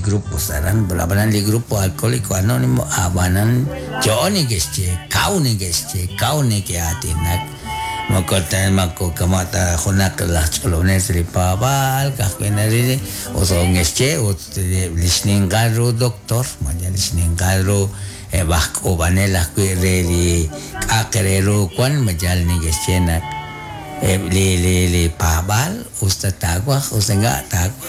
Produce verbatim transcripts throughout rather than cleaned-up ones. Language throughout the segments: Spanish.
grupo saran belabanan li grupo alcohólico anónimo abanan joni gesche kaune gesche kaune ke atinak makota mako kamata khonak la cholones ri pabal kahkenari oso gesche o listening garo doctor manya listening garo e bako banela kwireli akrero kwan majal ni gesche nak e li li li pabal usta tagwa usenga tagwa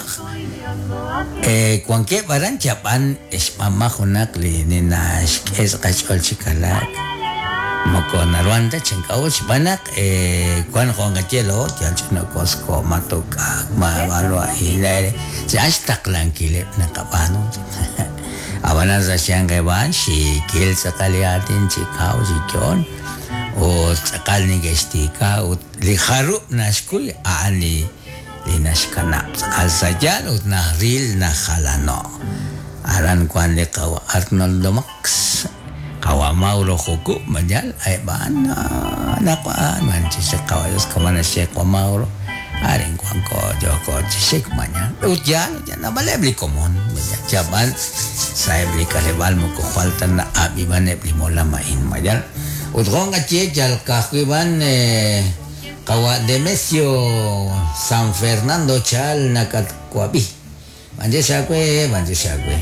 eh cualquier barang japan es mama honak li ninash es kachol chikalak moko narwanda chengkau chibanak eh kuan honga chelo tial chino kosko matoka ma balwa ile si hashtag lang kilip na kapano abana sa siyang kaiban si kil sakali atin chikau si kyon o sakal ni gestika o liharup na skuy aani linas kanap al saja ut na real na halano aran kwan le kawa Arnold Max kawa Mauro Hoku majal ay ban na kwan man si kawayos kamana siya kwa Mauro aring kwan ko joko si kumanya ut yan yan na malebli komon majal jaban saya beli kalebal mo ko faltan na abi banebli mo lamain majal ut kong kacye jal kakwiban eh kawa Demesio San Fernando chal nakatkuabi manje sakwe manje sakwe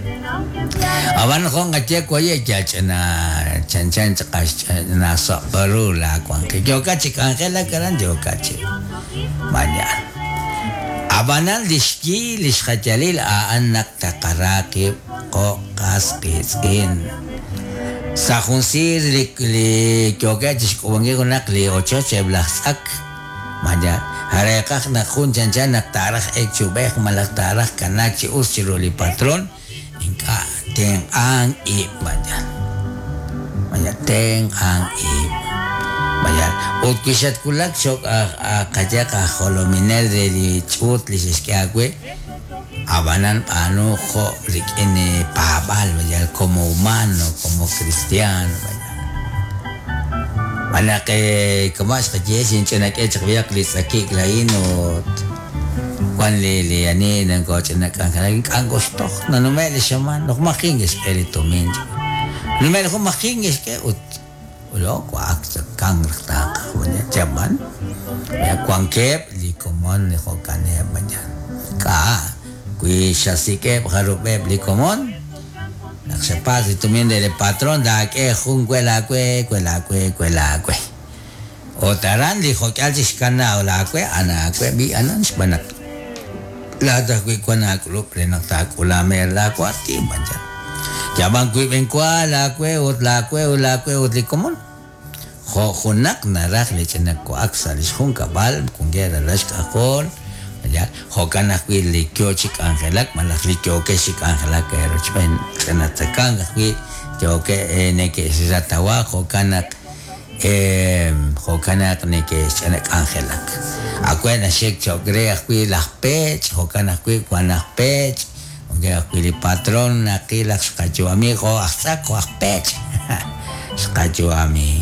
aban kong kache koye jachana chanchan chakas na so baru la kwang ke jokachi kankela karan jokachi manya abanan liski liskajalil a anak takaraki ko kaskiskin sa khunsir li li kyoga jishkubangi kunak li ocho sebelas ak maja harekak na khun janjan nak tarah ek chubek malak tarah kana chi usiro li patron inka teng ang i maja maja teng ang i maja ut kishat kulak sok a kaja ka holominel de li chut li siskiagwe abanan pano ko rikene pabal bayal como humano como cristiano bayal mana ke kemas ke jesin cina ke cekbiak li sakik lain ot kwan le le ane nang ko cina kan kan angostok na numel shaman nok makingis elito min numel ko makingis ke ut ulo ko ak kang rta ko nya jaman ya kwang kep li komon ne ko kane banyan ka kui shasike harupe bli komon naksepas itu min del patrón da que jun cuela cue cuela cue cuela cue otaran dijo que al chiskana la cue ana cue bi anan sebanak la da cue kwana club renak ta kula mer la kwati manja jaban cue ben kwa la cue ot la cue la cue ot li komon jo junak narak le chenak ko aksalis jun kabal kungera las kakol ya hokan akwi likyo chik angelak malak likyo ke chik angelak ero chpen kana takang akwi yo ke ne ke satawa hokan ak eh hokan ak ne ke chanak angelak akwe na shek chogre akwi las pech hokan akwi kwana pech onge akwi li patron akilak skacho amigo aksako akpech skacho ami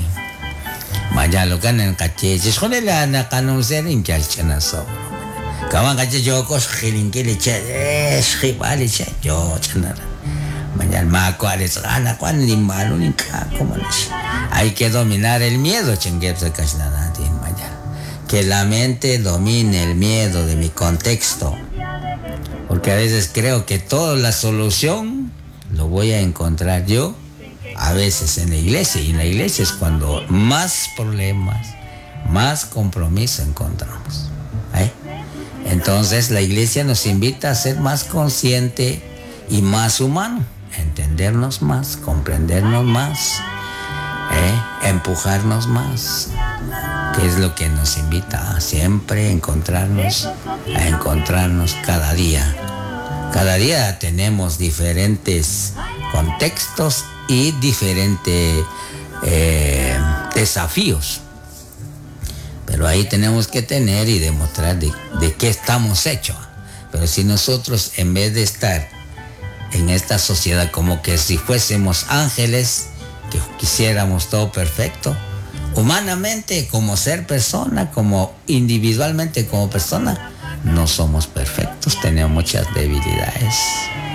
majalo kan en kache chone la na kanun serin kalchana so kawan kaca jokos khilingkili che eh khibali che yo chana mañana maco ale sana kwan limbalo ni kako malas hay que dominar el miedo chenguepsa kashnana tin mañana que la mente domine el miedo de mi contexto porque a veces creo que toda la solución lo voy a encontrar yo a veces en la iglesia y en la iglesia es cuando más problemas más compromiso encontramos ¿eh? Entonces la iglesia nos invita a ser más consciente y más humano, entendernos más, comprendernos más, ¿eh? Empujarnos más, que es lo que nos invita a siempre encontrarnos, a encontrarnos cada día. Cada día tenemos diferentes contextos y diferentes eh, desafíos. Pero ahí tenemos que tener y demostrar de, de qué estamos hechos. Pero si nosotros, en vez de estar en esta sociedad como que si fuésemos ángeles, que quisiéramos todo perfecto, humanamente, como ser persona, como individualmente como persona, no somos perfectos, tenemos muchas debilidades.